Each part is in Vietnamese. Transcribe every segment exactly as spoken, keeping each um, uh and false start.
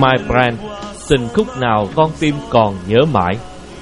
Mike Brand, tình khúc nào con tim còn nhớ mãi.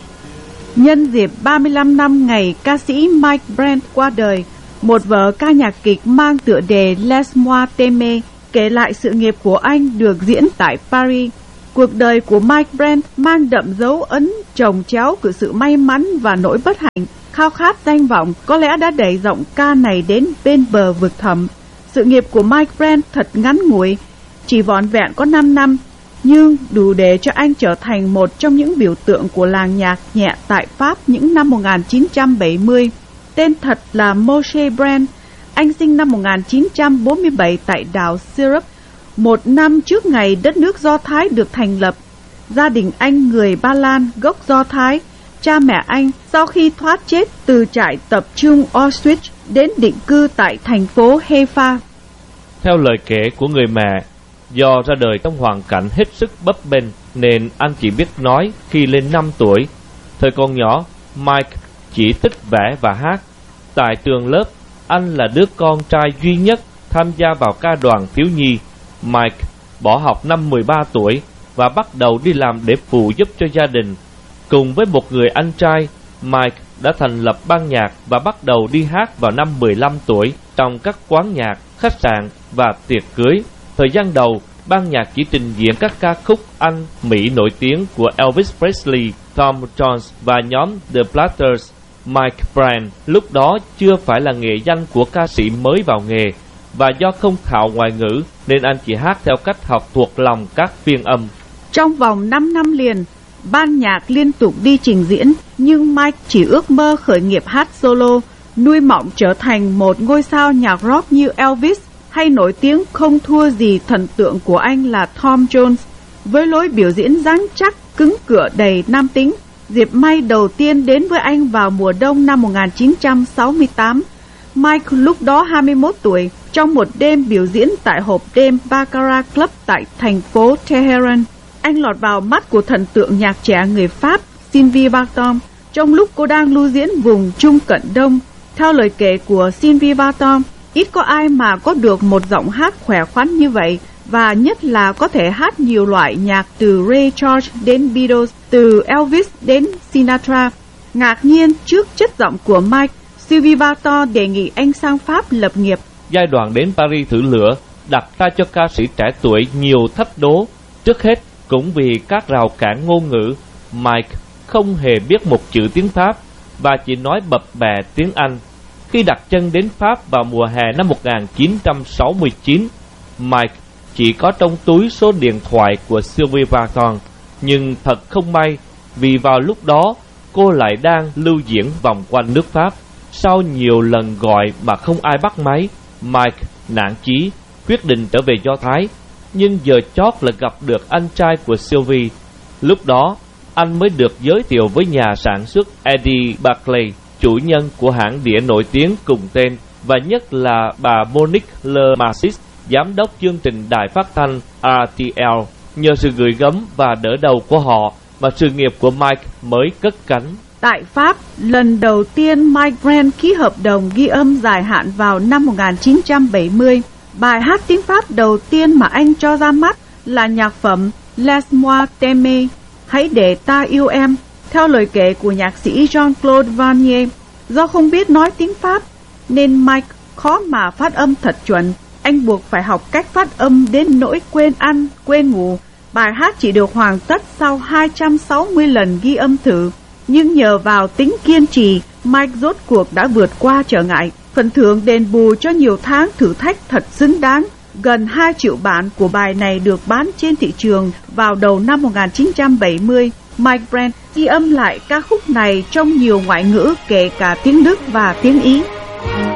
Nhân dịp ba mươi lăm năm ngày ca sĩ Mike Brand qua đời, một vở ca nhạc kịch mang tựa đề Laisse-moi t'aimer kể lại sự nghiệp của anh được diễn tại Paris. Cuộc đời của Mike Brand mang đậm dấu ấn chồng chéo của sự may mắn và nỗi bất hạnh. Khao khát danh vọng có lẽ đã đẩy giọng ca này đến bên bờ vực thẳm. Sự nghiệp của Mike Brand thật ngắn ngủi, chỉ vỏn vẹn có năm năm, nhưng đủ để cho anh trở thành một trong những biểu tượng của làng nhạc nhẹ tại Pháp những năm một nghìn chín trăm bảy mươi. Tên thật là Moshe Brand. Anh sinh năm một nghìn chín trăm bốn mươi bảy tại đảo Syrup, một năm trước ngày đất nước Do Thái được thành lập. Gia đình anh người Ba Lan gốc Do Thái. Cha mẹ anh sau khi thoát chết từ trại tập trung Auschwitz đến định cư tại thành phố Haifa. Theo lời kể của người mẹ, do ra đời trong hoàn cảnh hết sức bấp bênh nên anh chỉ biết nói khi lên năm tuổi. Thời còn nhỏ, Mike chỉ thích vẽ và hát. Tại trường lớp, anh là đứa con trai duy nhất tham gia vào ca đoàn thiếu nhi. Mike bỏ học năm mười ba tuổi và bắt đầu đi làm để phụ giúp cho gia đình. Cùng với một người anh trai, Mike đã thành lập ban nhạc và bắt đầu đi hát vào năm mười lăm tuổi trong các quán nhạc, khách sạn và tiệc cưới. Thời gian đầu, ban nhạc chỉ trình diễn các ca khúc Anh, Mỹ nổi tiếng của Elvis Presley, Tom Jones và nhóm The Platters. Mike Brand lúc đó chưa phải là nghệ danh của ca sĩ mới vào nghề, và do không thạo ngoại ngữ nên anh chỉ hát theo cách học thuộc lòng các phiên âm. Trong vòng năm năm liền, ban nhạc liên tục đi trình diễn, nhưng Mike chỉ ước mơ khởi nghiệp hát solo, nuôi mộng trở thành một ngôi sao nhạc rock như Elvis, hay nổi tiếng không thua gì thần tượng của anh là Tom Jones. Với lối biểu diễn rắn chắc, cứng cựa đầy nam tính, dịp may đầu tiên đến với anh vào mùa đông năm một nghìn chín trăm sáu mươi tám. Mike lúc đó hai mươi mốt tuổi, trong một đêm biểu diễn tại hộp đêm Baccarat Club tại thành phố Tehran. Anh lọt vào mắt của thần tượng nhạc trẻ người Pháp Sylvie Vartan trong lúc cô đang lưu diễn vùng Trung Cận Đông. Theo lời kể của Sylvie Vartan, ít có ai mà có được một giọng hát khỏe khoắn như vậy, và nhất là có thể hát nhiều loại nhạc từ Ray Charles đến Beatles, từ Elvis đến Sinatra. Ngạc nhiên trước chất giọng của Mike, Sylvie Vartan đề nghị anh sang Pháp lập nghiệp. Giai đoạn đến Paris thử lửa đặt ra cho ca sĩ trẻ tuổi nhiều thách đố. Trước hết, cũng vì các rào cản ngôn ngữ, Mike không hề biết một chữ tiếng Pháp và chỉ nói bập bẹ tiếng Anh. Khi đặt chân đến Pháp vào mùa hè năm một nghìn chín trăm sáu mươi chín, Mike chỉ có trong túi số điện thoại của Sylvie Vartan. Nhưng thật không may, vì vào lúc đó cô lại đang lưu diễn vòng quanh nước Pháp. Sau nhiều lần gọi mà không ai bắt máy, Mike nản chí quyết định trở về Do Thái. Nhưng giờ chót là gặp được anh trai của Sylvie. Lúc đó anh mới được giới thiệu với nhà sản xuất Eddie Barclay, chủ nhân của hãng đĩa nổi tiếng cùng tên, và nhất là bà Monique Le Marcis, giám đốc chương trình đài phát thanh R T L. Nhờ sự gửi gắm và đỡ đầu của họ mà sự nghiệp của Mike mới cất cánh. Tại Pháp, lần đầu tiên Mike Brand ký hợp đồng ghi âm dài hạn vào năm một nghìn chín trăm bảy mươi. Bài hát tiếng Pháp đầu tiên mà anh cho ra mắt là nhạc phẩm Laisse-moi t'aimer, hãy để ta yêu em, theo lời kể của nhạc sĩ Jean-Claude Vannier. Do không biết nói tiếng Pháp nên Mike khó mà phát âm thật chuẩn. Anh buộc phải học cách phát âm đến nỗi quên ăn, quên ngủ. Bài hát chỉ được hoàn tất sau hai trăm sáu mươi lần ghi âm thử. Nhưng nhờ vào tính kiên trì, Mike rốt cuộc đã vượt qua trở ngại. Phần thưởng đền bù cho nhiều tháng thử thách thật xứng đáng. Gần hai triệu bản của bài này được bán trên thị trường vào đầu năm một nghìn chín trăm bảy mươi. Mike Brand ghi âm lại ca khúc này trong nhiều ngoại ngữ, kể cả tiếng Đức và tiếng Ý.